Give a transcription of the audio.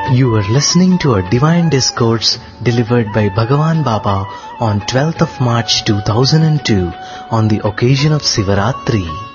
You are listening to a divine discourse delivered by Bhagavan Baba on 12th of March 2002 on the occasion of Sivaratri.